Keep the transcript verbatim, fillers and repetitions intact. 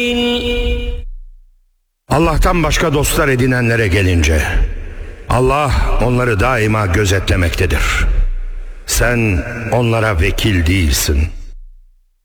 Allah'tan başka dostlar edinenlere gelince, Allah onları daima gözetlemektedir. Sen onlara vekil değilsin.